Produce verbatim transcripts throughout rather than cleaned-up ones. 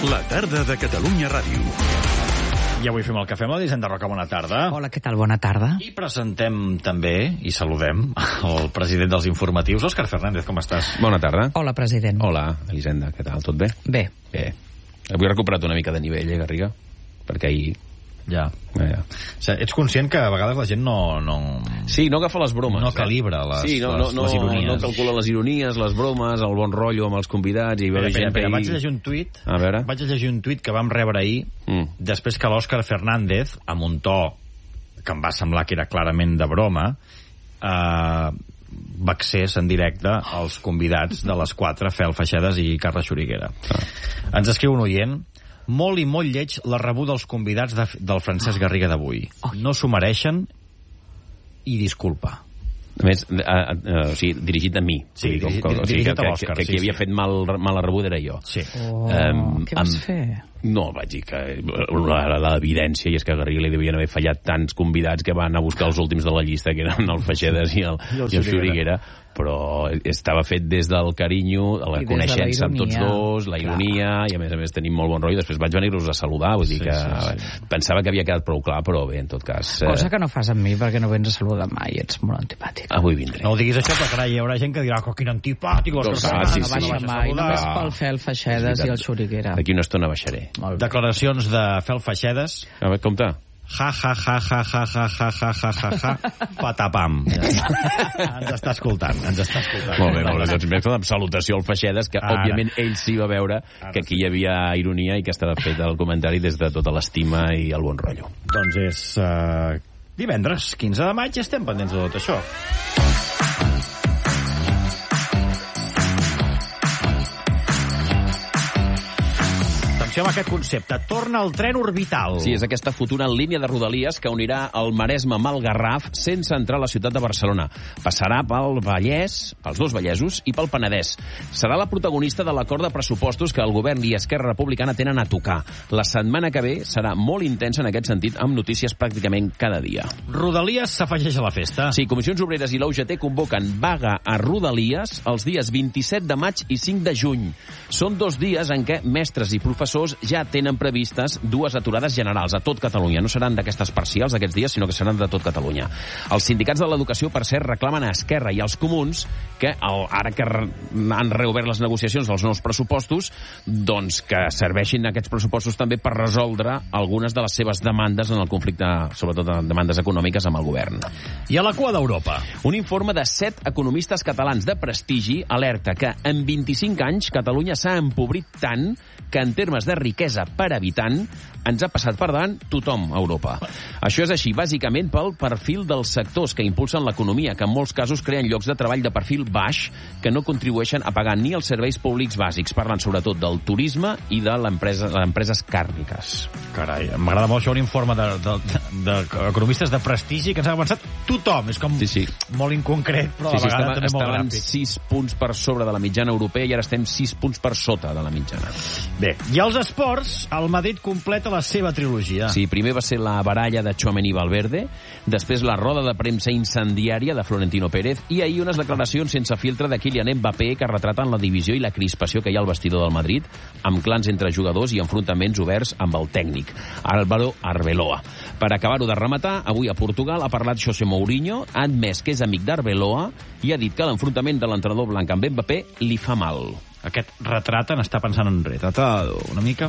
La tarda de Catalunya Ràdio. I avui fem el cafè amb l'Elisenda Roca. Bona tarda. Hola, què tal? Bona tarda. I presentem també, i saludem, el president dels informatius, Òscar Fernández. Com estàs? Bona tarda. Hola, president. Hola, Elisenda. Què tal? Tot bé? Bé. Bé. Avui he recuperat una mica de nivell, eh, Garriga? Perquè ahir... Ja. Eh, ja. O sigui, ets conscient que a vegades la gent no... no... Sí, no agafa les bromes. No calibra les, sí, no, les, no, les ironies. No calcula les ironies, les bromes, el bon rotllo amb els convidats. I Espera, espera, espera, ahir... vaig llegir un tuit, a veure. vaig llegir un tuit que vam rebre ahir, mm. després que l'Òscar Fernández, amb un to que em va semblar que era clarament de broma, eh, vexés en directe als convidats de les quatre, Fel Feixedes i Carles Xuriguera. Ah. Ens escriu un oient: molt i molt lleig la rebuda dels convidats de, del Francesc Garriga d'avui. No s'ho mereixen i disculpa. A més, a, a, a, o sigui, dirigit a mi. Sí, dir, dirigit, com, com, dirigit o sigui, a l'Òscar. Que, que, que sí, qui havia sí. fet mal, mala rebuda era jo. Sí. Oh, um, què vas amb, fer? No, vaig dir que l'evidència, i és que a Garriga li devien haver fallat tants convidats que van anar a buscar els últims de la llista, que eren el Feixedes i el, I el, i el Xuriguera, però estava fet des del carinyo, la coneixença amb tots dos, la ironia, clar. I a més a més tenim molt bon rotllo. Després vaig venir-los a saludar, vull dir sí, que sí, sí. pensava que havia quedat prou clar, però bé, en tot cas... Cosa eh... que no fas amb mi, perquè no vens a saludar mai, ets molt antipàtic. Avui vindré. No ho diguis això, perquè ara hi haurà gent que dirà oh, quin antipàtic, no, no, ah, sí, no sí. baixa sí. mai, només pel Fel Feixedes i el Xuriguera. D'aquí una estona baixaré. Declaracions de Fel Feixedes. A veure, compte. Ja, ja, ja, ja, ja, ja, ja, ja, ja, ja, ja, patapam. Ens està escoltant, ens està escoltant. Molt bé, molt bé. Doncs més amb salutació al Feixedes, que ara, òbviament ell sí va veure que aquí hi havia ironia i que estava fet el comentari des de tota l'estima i el bon rotllo. Doncs és uh, divendres, quinze de maig, estem pendents de tot això. Amb aquest concepte. Torna el tren orbital. Sí, és aquesta futura línia de Rodalies que unirà el Maresme amb el Garraf sense entrar a la ciutat de Barcelona. Passarà pel Vallès, pels dos Vallesos i pel Penedès. Serà la protagonista de l'acord de pressupostos que el govern i Esquerra Republicana tenen a tocar. La setmana que ve serà molt intensa en aquest sentit, amb notícies pràcticament cada dia. Rodalies s'afegeix a la festa. Sí, Comissions Obreres i l'U G T convoquen vaga a Rodalies els dies vint-i-set de maig i cinc de juny. Són dos dies en què mestres i professors ja tenen previstes dues aturades generals a tot Catalunya. No seran d'aquestes parcials aquests dies, sinó que seran de tot Catalunya. Els sindicats de l'educació, per cert, reclamen a Esquerra i als Comuns que, ara que han reobert les negociacions dels nous pressupostos, doncs que serveixin aquests pressupostos també per resoldre algunes de les seves demandes en el conflicte, sobretot demandes econòmiques, amb el govern. I a la cua d'Europa. Un informe de set economistes catalans de prestigi alerta que en vint-i-cinc anys Catalunya s'ha empobrit tant que en termes de riquesa per habitant ens ha passat per davant tothom a Europa. Això és així, bàsicament, pel perfil dels sectors que impulsen l'economia, que en molts casos creen llocs de treball de perfil baix que no contribueixen a pagar ni els serveis públics bàsics. Parlen sobretot del turisme i de les empreses càrniques. Carai, m'agrada molt això, un informe d'economistes de, de, de prestigi que ens ha avançat tothom. És com sí, sí. molt inconcret, però sí, a la vegada sí, també molt gràfic. Estaven sis punts per sobre de la mitjana europea i ara estem sis punts per sota de la mitjana. Bé, i als esports, el Madrid completa la seva trilogia. Sí, primer va ser la baralla de Tchouaméni i Valverde, després la roda de premsa incendiària de Florentino Pérez i ahir unes declaracions sense filtre de Kylian Mbappé que retraten la divisió i la crispació que hi ha al vestidor del Madrid, amb clans entre jugadors i enfrontaments oberts amb el tècnic, Álvaro Arbeloa. Per acabar-ho de rematar, avui a Portugal ha parlat José Mourinho, ha admès que és amic d'Arbeloa i ha dit que l'enfrontament de l'entrenador blanc amb Mbappé li fa mal. Aquest retrata n'està pensant en retratado, una mica?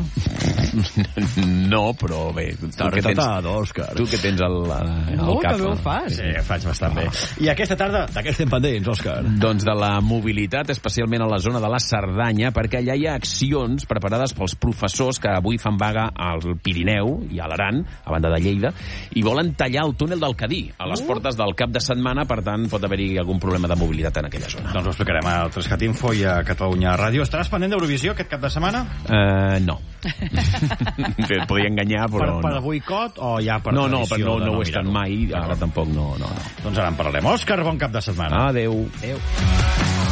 No, però bé. Està retratado, Òscar. Tu que tens el, el oh, cap. Que bé ho fas. Sí, faig bastant bé. I aquesta tarda, de què estem pendents, Òscar? Doncs de la mobilitat, especialment a la zona de la Cerdanya, perquè allà hi ha accions preparades pels professors que avui fan vaga al Pirineu i a l'Aran, a banda de Lleida, i volen tallar el túnel del Cadí a les portes del cap de setmana, per tant pot haver-hi algun problema de mobilitat en aquella zona. Doncs ho explicarem a Trescat Info i a Catalunya Ràdio. Estaràs pendent d'Eurovisió aquest cap de setmana? Uh, no. Et podia enganyar, però per, per no. boicot o ja per no, no, tradició? No, no, no ho he estat mirar-ho? mai, ara tampoc no, no, no. Doncs ara en parlarem. Òscar, bon cap de setmana. Adéu. Adéu.